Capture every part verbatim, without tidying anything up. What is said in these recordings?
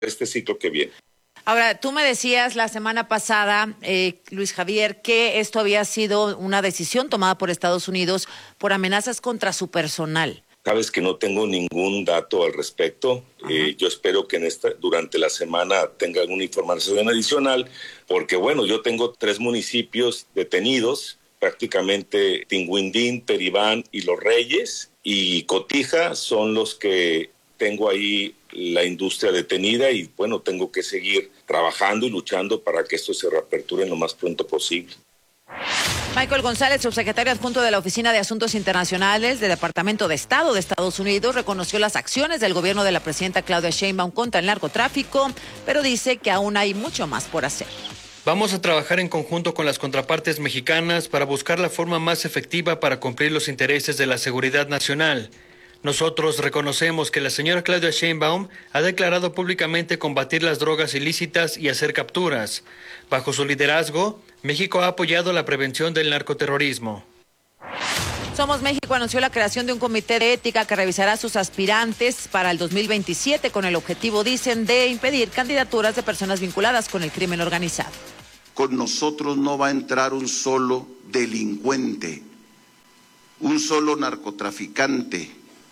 este ciclo que viene. Ahora, tú me decías la semana pasada, eh, Luis Javier, que esto había sido una decisión tomada por Estados Unidos por amenazas contra su personal. Sabes que no tengo ningún dato al respecto. Eh, yo espero que en esta, durante la semana tenga alguna información adicional, porque bueno, yo tengo tres municipios detenidos, prácticamente Tinguindín, Peribán y Los Reyes, y Cotija son los que tengo ahí la industria detenida, y bueno, tengo que seguir trabajando y luchando para que esto se reaperture lo más pronto posible. Michael González, subsecretario adjunto de la Oficina de Asuntos Internacionales del Departamento de Estado de Estados Unidos, reconoció las acciones del gobierno de la presidenta Claudia Sheinbaum contra el narcotráfico, pero dice que aún hay mucho más por hacer. Vamos a trabajar en conjunto con las contrapartes mexicanas para buscar la forma más efectiva para cumplir los intereses de la seguridad nacional. Nosotros reconocemos que la señora Claudia Sheinbaum ha declarado públicamente combatir las drogas ilícitas y hacer capturas. Bajo su liderazgo, México ha apoyado la prevención del narcoterrorismo. Somos México anunció la creación de un comité de ética que revisará a sus aspirantes para el dos mil veintisiete con el objetivo, dicen, de impedir candidaturas de personas vinculadas con el crimen organizado. Con nosotros no va a entrar un solo delincuente, un solo narcotraficante,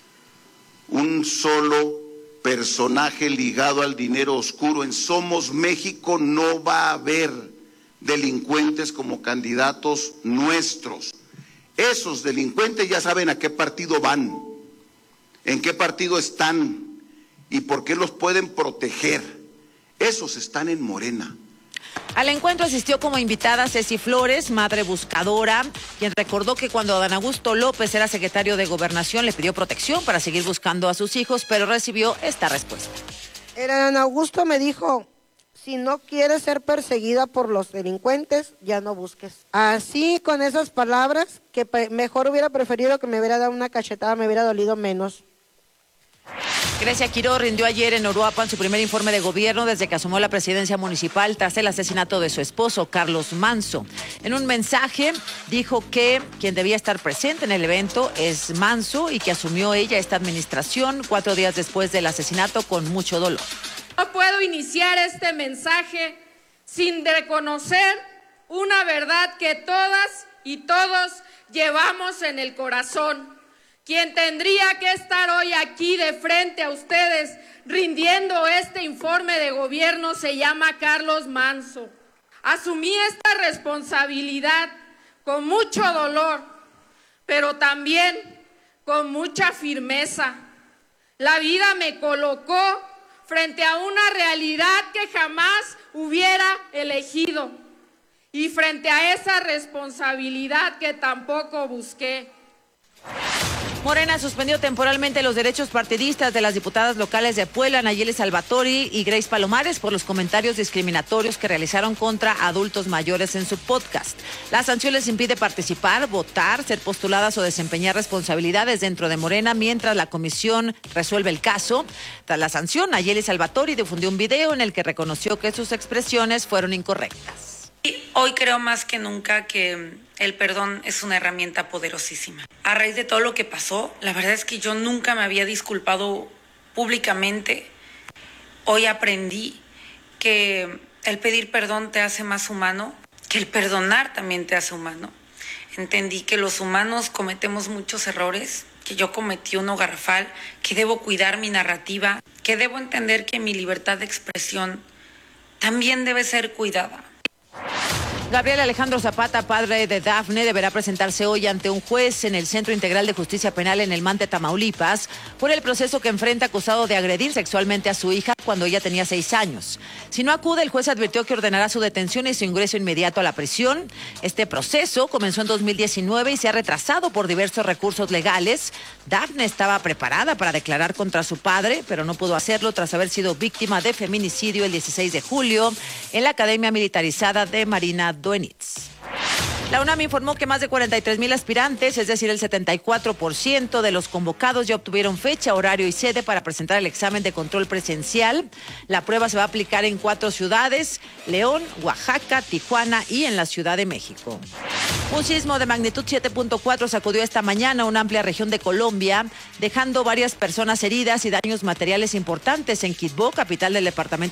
un solo personaje ligado al dinero oscuro. En Somos México no va a haber delincuentes como candidatos nuestros. Esos delincuentes ya saben a qué partido van, en qué partido están y por qué los pueden proteger. Esos están en Morena. Al encuentro asistió como invitada Ceci Flores, madre buscadora, quien recordó que cuando Adán Augusto López era secretario de Gobernación le pidió protección para seguir buscando a sus hijos, pero recibió esta respuesta. El Adán Augusto me dijo, si no quieres ser perseguida por los delincuentes, ya no busques. Así, con esas palabras, que mejor hubiera preferido que me hubiera dado una cachetada, me hubiera dolido menos. Grecia Quiró rindió ayer en Uruapan su primer informe de gobierno desde que asumió la presidencia municipal tras el asesinato de su esposo, Carlos Manso. En un mensaje dijo que quien debía estar presente en el evento es Manso y que asumió ella esta administración cuatro días después del asesinato con mucho dolor. No puedo iniciar este mensaje sin reconocer una verdad que todas y todos llevamos en el corazón. Quien tendría que estar hoy aquí de frente a ustedes rindiendo este informe de gobierno se llama Carlos Manso. Asumí esta responsabilidad con mucho dolor, pero también con mucha firmeza. La vida me colocó frente a una realidad que jamás hubiera elegido y frente a esa responsabilidad que tampoco busqué. Morena suspendió temporalmente los derechos partidistas de las diputadas locales de Puebla, Nayeli Salvatori y Grace Palomares, por los comentarios discriminatorios que realizaron contra adultos mayores en su podcast. La sanción les impide participar, votar, ser postuladas o desempeñar responsabilidades dentro de Morena mientras la comisión resuelve el caso. Tras la sanción, Nayeli Salvatori difundió un video en el que reconoció que sus expresiones fueron incorrectas. Hoy creo más que nunca que el perdón es una herramienta poderosísima. A raíz de todo lo que pasó, la verdad es que yo nunca me había disculpado públicamente. Hoy aprendí que el pedir perdón te hace más humano, que el perdonar también te hace humano. Entendí que los humanos cometemos muchos errores, que yo cometí uno garrafal, que debo cuidar mi narrativa, que debo entender que mi libertad de expresión también debe ser cuidada. Gabriel Alejandro Zapata, padre de Dafne, deberá presentarse hoy ante un juez en el Centro Integral de Justicia Penal en El Mante, Tamaulipas, por el proceso que enfrenta acusado de agredir sexualmente a su hija cuando ella tenía seis años. Si no acude, el juez advirtió que ordenará su detención y su ingreso inmediato a la prisión. Este proceso comenzó en dos mil diecinueve y se ha retrasado por diversos recursos legales. Dafne estaba preparada para declarar contra su padre, pero no pudo hacerlo tras haber sido víctima de feminicidio el dieciséis de julio en la Academia Militarizada de Marina Doenitz. La UNAM informó que más de cuarenta y tres mil aspirantes, es decir, el setenta y cuatro por ciento de los convocados, ya obtuvieron fecha, horario y sede para presentar el examen de control presencial. La prueba se va a aplicar en cuatro ciudades: León, Oaxaca, Tijuana y en la Ciudad de México. Un sismo de magnitud siete punto cuatro sacudió esta mañana una amplia región de Colombia, dejando varias personas heridas y daños materiales importantes en Quibdó, capital del departamento